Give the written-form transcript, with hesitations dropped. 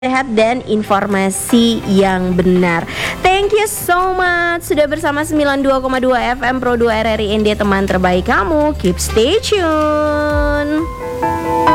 sehat dan informasi yang benar. Thank you so much sudah bersama 92,2 FM Pro 2 RRI ND, teman terbaik kamu. Keep stay tune.